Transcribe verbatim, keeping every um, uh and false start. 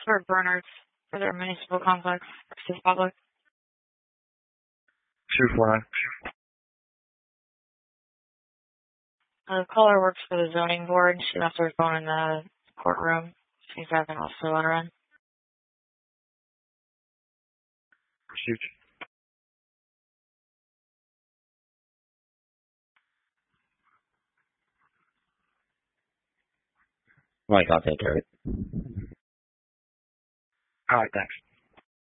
for burners for their municipal complex, City Public. two four nine. Uh, the caller works for the zoning board. She left her phone in the courtroom. She's having also let her in. Pursuit. Mike, I'll take care of it. All right, thanks.